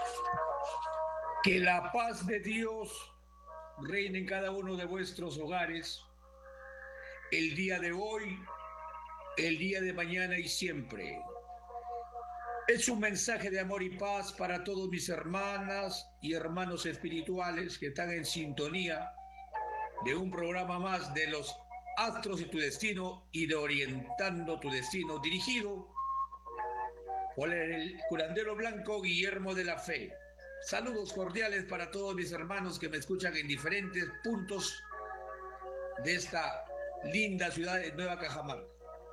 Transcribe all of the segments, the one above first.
Que la paz de Dios reine en cada uno de vuestros hogares, el día de hoy, el día de mañana y siempre. Es un mensaje de amor y paz para todos mis hermanas y hermanos espirituales que están en sintonía de un programa más de los astros y tu destino y de Orientando tu Destino, dirigido por el curandero blanco Guillermo de la Fe. Saludos cordiales para todos mis hermanos que me escuchan en diferentes puntos de esta linda ciudad de Nueva Cajamarca.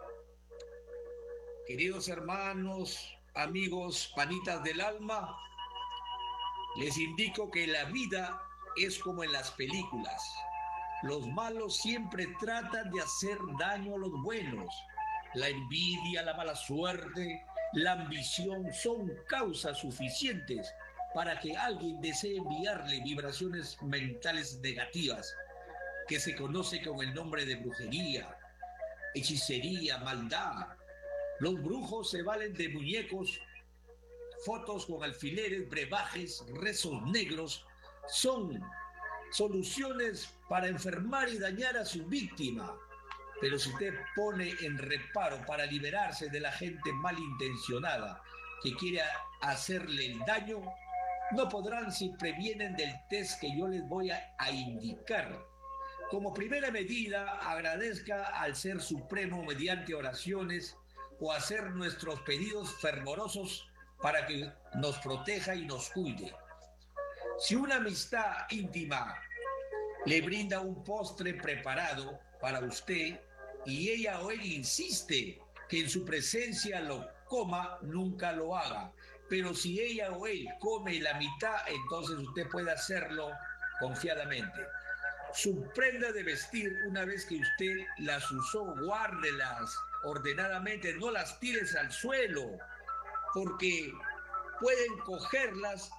Queridos hermanos, amigos, panitas del alma, les indico que la vida es como en las películas. Los malos siempre tratan de hacer daño a los buenos. La envidia, la mala suerte, la ambición son causas suficientes para que alguien desee enviarle vibraciones mentales negativas, que se conoce con el nombre de brujería, hechicería, maldad. Los brujos se valen de muñecos, fotos con alfileres, brebajes, rezos negros. Son soluciones para enfermar y dañar a su víctima. Pero si usted pone en reparo para liberarse de la gente malintencionada que quiere hacerle el daño, no podrán si previenen del test que yo les voy a indicar. Como primera medida, agradezca al Ser Supremo mediante oraciones o hacer nuestros pedidos fervorosos para que nos proteja y nos cuide. Si una amistad íntima le brinda un postre preparado para usted y ella o él insiste que en su presencia lo coma, nunca lo haga. Pero si ella o él come la mitad, entonces usted puede hacerlo confiadamente. Su prenda de vestir, una vez que usted las usó, guárdelas ordenadamente, no las tires al suelo, porque pueden cogerlas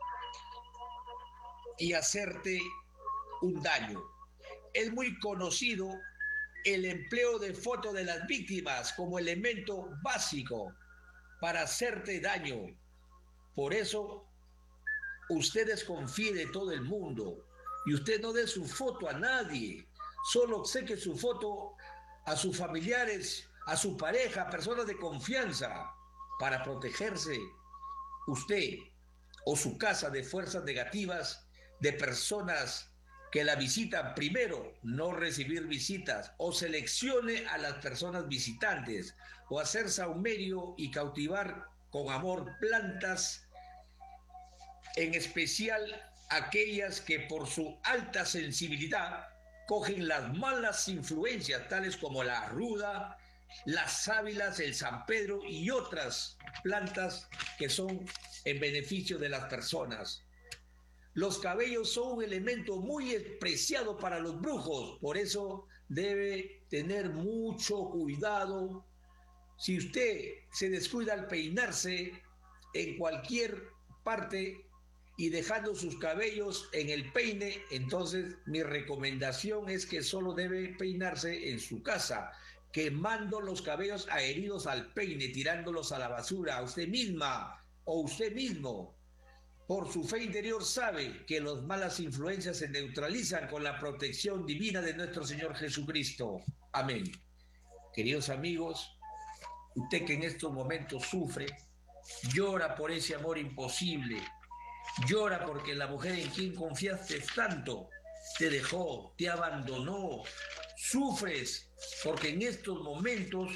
y hacerte un daño. Es muy conocido el empleo de fotos de las víctimas como elemento básico para hacerte daño. Por eso, usted desconfíe de todo el mundo y usted no dé su foto a nadie. Solo obsequie su foto a sus familiares, a su pareja, a personas de confianza, para protegerse usted o su casa de fuerzas negativas, de personas que la visitan. Primero, no recibir visitas, o seleccione a las personas visitantes, o hacer saumerio y cautivar con amor plantas, en especial aquellas que por su alta sensibilidad cogen las malas influencias, tales como la ruda, las sábilas, el San Pedro y otras plantas que son en beneficio de las personas. Los cabellos son un elemento muy preciado para los brujos, por eso debe tener mucho cuidado. Si usted se descuida al peinarse en cualquier parte y dejando sus cabellos en el peine, entonces mi recomendación es que solo debe peinarse en su casa, quemando los cabellos adheridos al peine, tirándolos a la basura, a usted misma o usted mismo. Por su fe interior sabe que las malas influencias se neutralizan con la protección divina de nuestro Señor Jesucristo. Amén. Queridos amigos, usted que en estos momentos sufre, llora por ese amor imposible, llora porque la mujer en quien confiaste tanto te dejó, te abandonó, sufres porque en estos momentos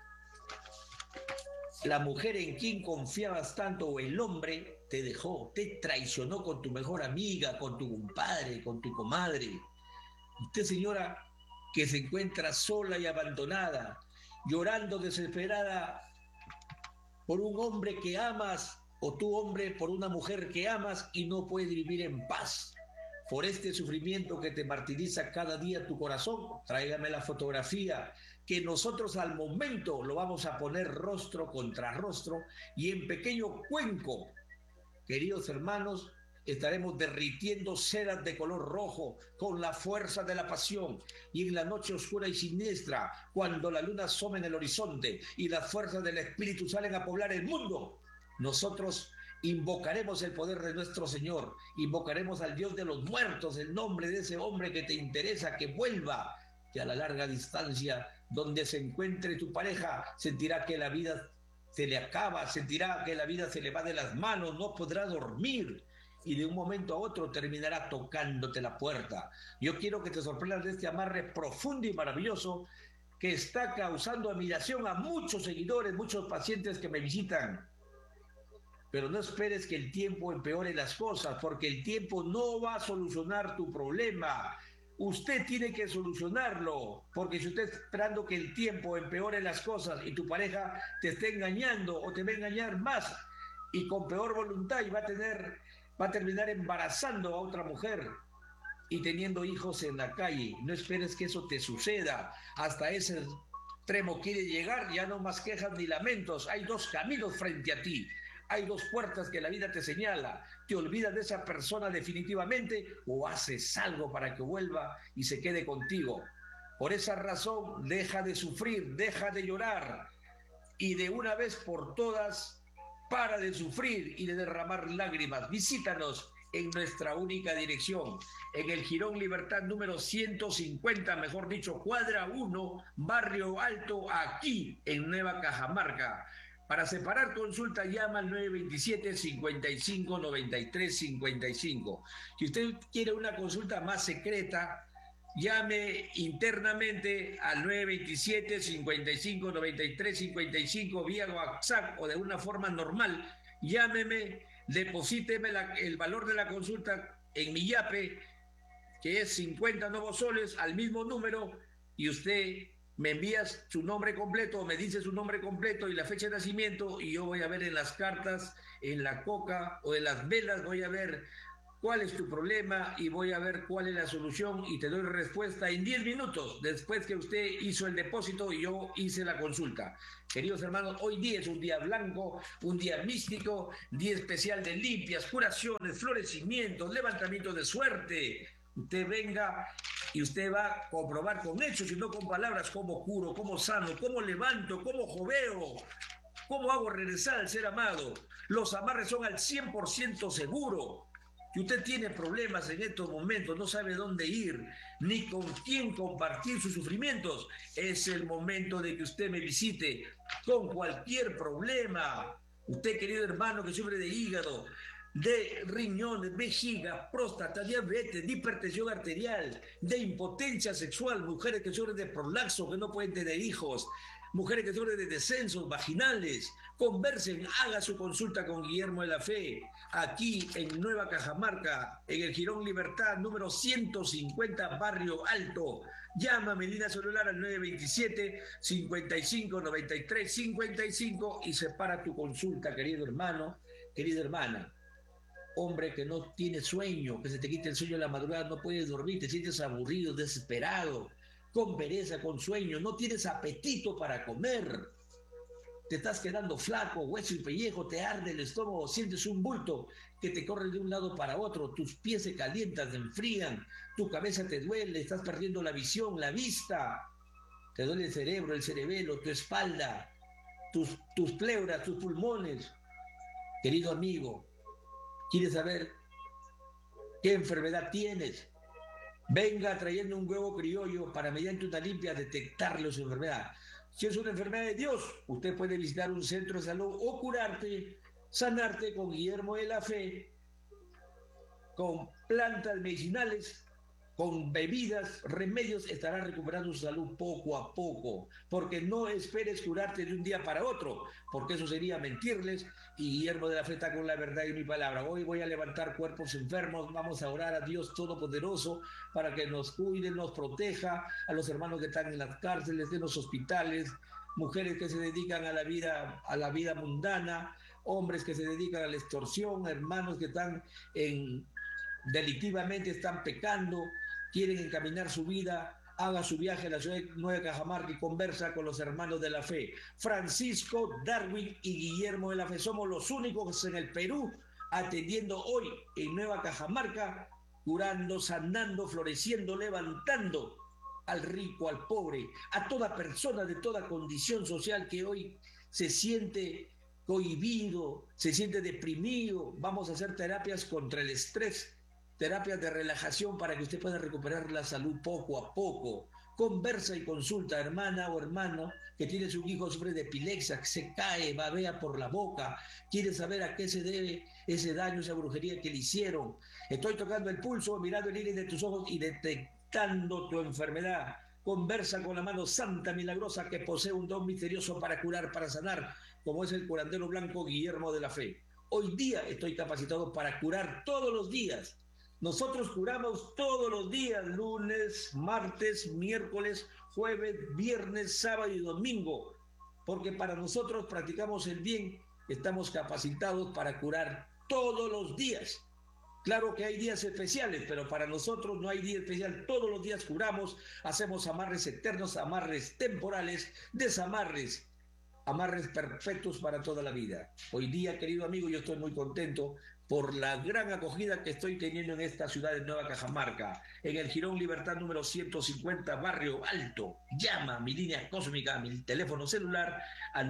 la mujer en quien confiabas tanto o el hombre te dejó, te traicionó con tu mejor amiga, con tu compadre, con tu comadre. Usted, señora, que se encuentra sola y abandonada, llorando desesperada por un hombre que amas, o tu hombre por una mujer que amas y no puede vivir en paz. Por este sufrimiento que te martiriza cada día tu corazón, tráigame la fotografía, que nosotros al momento lo vamos a poner rostro contra rostro y en pequeño cuenco, queridos hermanos, estaremos derritiendo ceras de color rojo con la fuerza de la pasión. Y en la noche oscura y siniestra, cuando la luna asoma en el horizonte y las fuerzas del espíritu salen a poblar el mundo, nosotros Invocaremos el poder de nuestro Señor, invocaremos al Dios de los muertos, el nombre de ese hombre que te interesa, que vuelva, que a la larga distancia, donde se encuentre tu pareja, sentirá que la vida se le acaba, sentirá que la vida se le va de las manos, no podrá dormir y de un momento a otro terminará tocándote la puerta. Yo quiero que te sorprendas de este amarre profundo y maravilloso que está causando admiración a muchos seguidores, muchos pacientes que me visitan. Pero no esperes que el tiempo empeore las cosas, porque el tiempo no va a solucionar tu problema. Usted tiene que solucionarlo, porque si usted está esperando que el tiempo empeore las cosas y tu pareja te esté engañando o te va a engañar más y con peor voluntad y va a terminar embarazando a otra mujer y teniendo hijos en la calle. No esperes que eso te suceda. Hasta ese extremo quiere llegar, ya no más quejas ni lamentos. Hay dos caminos frente a ti. Hay dos puertas que la vida te señala. Te olvidas de esa persona definitivamente o haces algo para que vuelva y se quede contigo. Por esa razón, deja de sufrir, deja de llorar y de una vez por todas, para de sufrir y de derramar lágrimas. Visítanos en nuestra única dirección, en el Jirón Libertad número 150, mejor dicho, cuadra 1, Barrio Alto, aquí en Nueva Cajamarca. Para separar consulta, llama al 927-55-93-55. Si usted quiere una consulta más secreta, llame internamente al 927-55-93-55 vía WhatsApp o de una forma normal. Llámeme, deposíteme el valor de la consulta en mi yape, que es 50 nuevos soles, al mismo número, y usted me envías su nombre completo, me dice su nombre completo y la fecha de nacimiento, y yo voy a ver en las cartas, en la coca o en las velas, voy a ver cuál es tu problema y voy a ver cuál es la solución y te doy respuesta en 10 minutos después que usted hizo el depósito y yo hice la consulta. Queridos hermanos, hoy día es un día blanco, un día místico, día especial de limpias, curaciones, florecimientos, levantamiento de suerte. Usted venga y usted va a comprobar con hechos y no con palabras cómo curo, cómo sano, cómo levanto, cómo joveo, cómo hago regresar al ser amado. Los amarres son al 100% seguro. Si usted tiene problemas en estos momentos, no sabe dónde ir, ni con quién compartir sus sufrimientos, es el momento de que usted me visite con cualquier problema. Usted, querido hermano, que sufre de hígado, de riñones, vejiga, próstata, diabetes, de hipertensión arterial, de impotencia sexual, mujeres que sufren de prolapso, que no pueden tener hijos, mujeres que sufren de descensos vaginales. Conversen, haga su consulta con Guillermo de la Fe, aquí en Nueva Cajamarca, en el Jirón Libertad, número 150, Barrio Alto. Llama a mi línea celular al 927-55-93-55 y separa tu consulta, querido hermano, querida hermana. Hombre que no tiene sueño, que se te quite el sueño en la madrugada, no puedes dormir, te sientes aburrido, desesperado, con pereza, con sueño, no tienes apetito para comer, te estás quedando flaco, hueso y pellejo, te arde el estómago, sientes un bulto que te corre de un lado para otro, tus pies se calientan, se enfrían, tu cabeza te duele, estás perdiendo la visión, la vista, te duele el cerebro, el cerebelo, tu espalda, tus pleuras, tus pulmones. Querido amigo, ¿quieres saber qué enfermedad tienes? Venga trayendo un huevo criollo para mediante una limpia detectarle su enfermedad. Si es una enfermedad de Dios, usted puede visitar un centro de salud o curarte, sanarte con Guillermo de la Fe, con plantas medicinales, con bebidas, remedios, estará recuperando su salud poco a poco, porque no esperes curarte de un día para otro, porque eso sería mentirles, y Guillermo de la Fe está con la verdad y mi palabra. Hoy voy a levantar cuerpos enfermos, vamos a orar a Dios Todopoderoso para que nos cuide, nos proteja, a los hermanos que están en las cárceles, en los hospitales, mujeres que se dedican a la vida mundana, hombres que se dedican a la extorsión, hermanos que están delictivamente están pecando, quieren encaminar su vida, haga su viaje a la ciudad de Nueva Cajamarca y conversa con los hermanos de la fe. Francisco, Darwin y Guillermo de la Fe somos los únicos en el Perú atendiendo hoy en Nueva Cajamarca, curando, sanando, floreciendo, levantando al rico, al pobre, a toda persona de toda condición social que hoy se siente cohibido, se siente deprimido, vamos a hacer terapias contra el estrés, terapias de relajación para que usted pueda recuperar la salud poco a poco. Conversa y consulta, hermana o hermano, que tiene su hijo sufre de epilepsia, que se cae, babea por la boca, quiere saber a qué se debe ese daño, esa brujería que le hicieron. Estoy tocando el pulso, mirando el iris de tus ojos y detectando tu enfermedad. Conversa con la mano santa, milagrosa, que posee un don misterioso para curar, para sanar, como es el curandero blanco Guillermo de la Fe. Hoy día estoy capacitado para curar todos los días. Nosotros curamos todos los días, lunes, martes, miércoles, jueves, viernes, sábado y domingo, porque para nosotros practicamos el bien, estamos capacitados para curar todos los días. Claro que hay días especiales, pero para nosotros no hay día especial. Todos los días curamos, hacemos amarres eternos, amarres temporales, desamarres, amarres perfectos para toda la vida. Hoy día, querido amigo, yo estoy muy contento por la gran acogida que estoy teniendo en esta ciudad de Nueva Cajamarca, en el Jirón Libertad número 150, Barrio Alto. Llama mi línea cósmica, mi teléfono celular al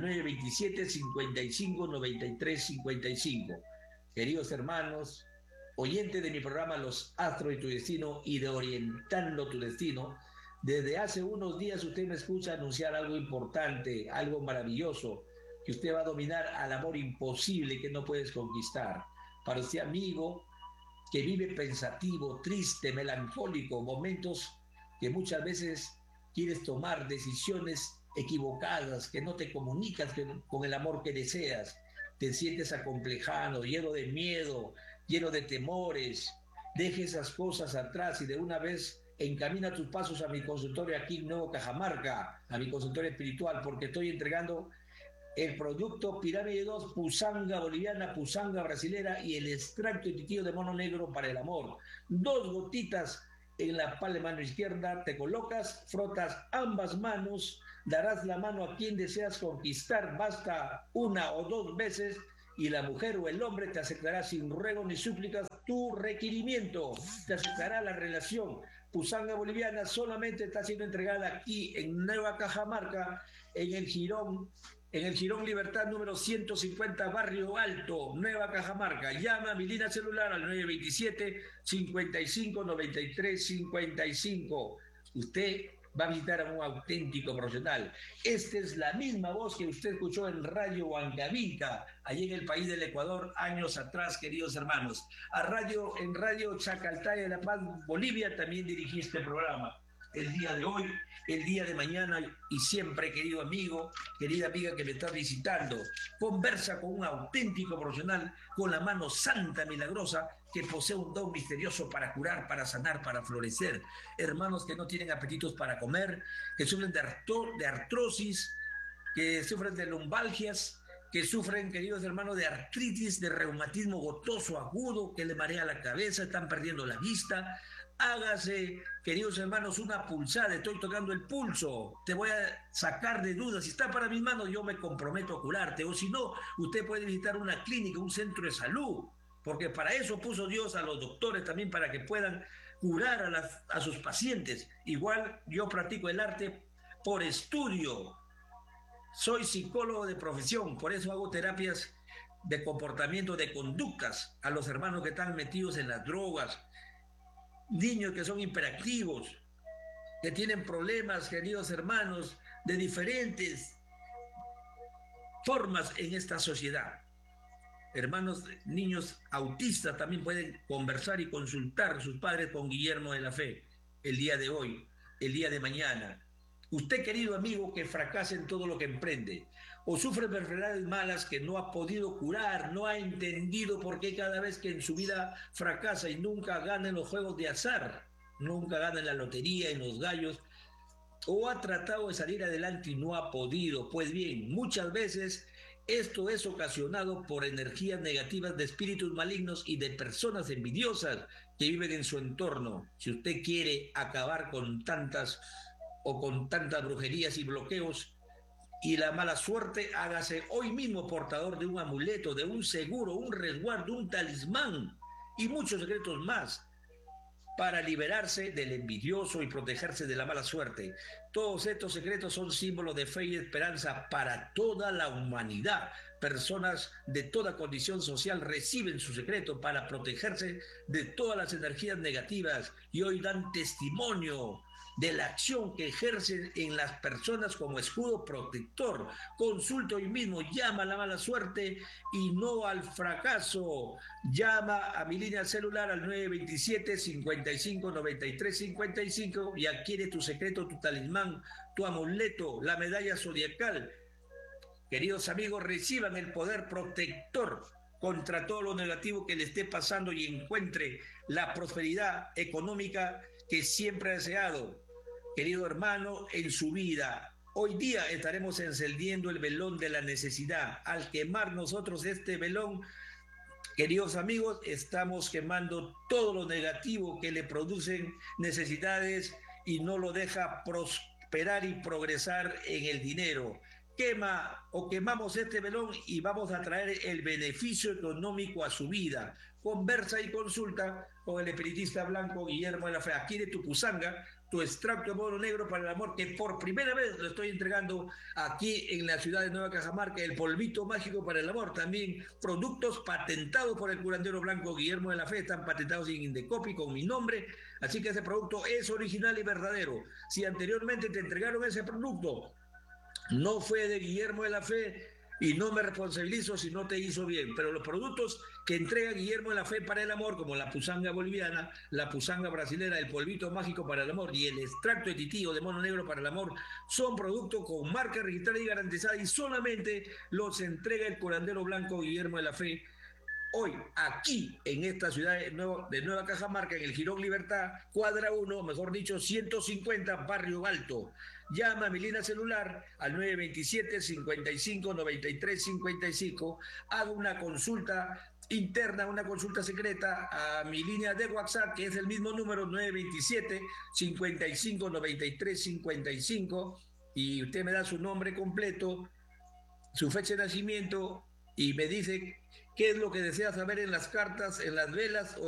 927-55-93-55. Queridos hermanos, oyente de mi programa Los Astros y tu Destino y de Orientando tu Destino, desde hace unos días usted me escucha anunciar algo importante, algo maravilloso, que usted va a dominar al amor imposible que no puedes conquistar. Para usted, amigo, que vive pensativo, triste, melancólico, momentos que muchas veces quieres tomar decisiones equivocadas, que no te comunicas con el amor que deseas, te sientes acomplejado, lleno de miedo, lleno de temores, deje esas cosas atrás y de una vez encamina tus pasos a mi consultorio aquí en Nuevo Cajamarca, a mi consultorio espiritual, porque estoy entregando el producto Pirámide 2, Pusanga boliviana, Pusanga brasilera y el extracto intuitivo de mono negro para el amor. 2 gotitas en la palma de mano izquierda, te colocas, frotas ambas manos, darás la mano a quien deseas conquistar, basta 1 o 2 veces y la mujer o el hombre te aceptará sin ruego ni súplicas tu requerimiento, te aceptará la relación. Pusanga boliviana solamente está siendo entregada aquí en Nueva Cajamarca, en el Jirón Libertad número 150, Barrio Alto, Nueva Cajamarca. Llama a mi línea celular al 927-55-93-55. Usted va a visitar a un auténtico profesional. Esta es la misma voz que usted escuchó en Radio Huancavilca, allí en el país del Ecuador, años atrás, queridos hermanos. En Radio Chacaltaya de La Paz, Bolivia, también dirigí este programa. El día de hoy, el día de mañana y siempre, querido amigo, querida amiga que me está visitando, conversa con un auténtico profesional con la mano santa milagrosa que posee un don misterioso para curar, para sanar, para florecer. Hermanos que no tienen apetitos para comer, que sufren de artrosis, que sufren de lumbalgias, que sufren, queridos hermanos, de artritis, de reumatismo gotoso agudo, que le marea la cabeza, están perdiendo la vista. Hágase, queridos hermanos, una pulsada, estoy tocando el pulso, te voy a sacar de dudas, si está para mis manos yo me comprometo a curarte, o si no, usted puede visitar una clínica, un centro de salud, porque para eso puso Dios a los doctores también, para que puedan curar a sus pacientes. Igual yo practico el arte por estudio, soy psicólogo de profesión, por eso hago terapias de comportamiento, de conductas a los hermanos que están metidos en las drogas, niños que son hiperactivos, que tienen problemas, queridos hermanos, de diferentes formas en esta sociedad. Hermanos, niños autistas también pueden conversar y consultar a sus padres con Guillermo de la Fe el día de hoy, el día de mañana. Usted, querido amigo, que fracasa en todo lo que emprende o sufre enfermedades malas que no ha podido curar, no ha entendido por qué cada vez que en su vida fracasa y nunca gana en los juegos de azar, nunca gana en la lotería, en los gallos, o ha tratado de salir adelante y no ha podido. Pues bien, muchas veces esto es ocasionado por energías negativas de espíritus malignos y de personas envidiosas que viven en su entorno. Si usted quiere acabar con tantas brujerías y bloqueos y la mala suerte, hágase hoy mismo portador de un amuleto, de un seguro, un resguardo, un talismán y muchos secretos más. para liberarse del envidioso y protegerse de la mala suerte. Todos estos secretos son símbolos de fe y esperanza para toda la humanidad. Personas de toda condición social reciben su secreto para protegerse de todas las energías negativas y hoy dan testimonio de la acción que ejercen en las personas como escudo protector. Consulta hoy mismo, llama a la mala suerte y no al fracaso. Llama a mi línea celular al 927-55-93-55 y adquiere tu secreto, tu talismán, tu amuleto, la medalla zodiacal. Queridos amigos, reciban el poder protector contra todo lo negativo que le esté pasando y encuentre la prosperidad económica que siempre ha deseado. Querido hermano, en su vida, hoy día estaremos encendiendo el velón de la necesidad. Al quemar nosotros este velón, queridos amigos, estamos quemando todo lo negativo que le producen necesidades y no lo deja prosperar y progresar en el dinero. Quema o quemamos este velón y vamos a traer el beneficio económico a su vida. Conversa y consulta con el espiritista blanco Guillermo de la Fe. Adquiere tu pusanga, tu extracto de mono negro para el amor, que por primera vez lo estoy entregando aquí en la ciudad de Nueva Cajamarca, el polvito mágico para el amor. También productos patentados por el curandero blanco Guillermo de la Fe, están patentados en Indecopi con mi nombre, así que ese producto es original y verdadero. Si anteriormente te entregaron ese producto, no fue de Guillermo de la Fe y no me responsabilizo si no te hizo bien, pero los productos que entrega Guillermo de la Fe para el amor, como la pusanga boliviana, la pusanga brasilera, el polvito mágico para el amor y el extracto de titío de mono negro para el amor, son productos con marca registrada y garantizada y solamente los entrega el curandero blanco Guillermo de la Fe. Hoy, aquí, en esta ciudad de Nueva Cajamarca, en el Jirón Libertad, cuadra 1, mejor dicho, 150, Barrio Alto. Llama a mi línea celular al 927-55-93-55. Haga una consulta interna, una consulta secreta a mi línea de WhatsApp, que es el mismo número, 927-55-93-55. Y usted me da su nombre completo, su fecha de nacimiento y me dice qué es lo que desea saber en las cartas, en las velas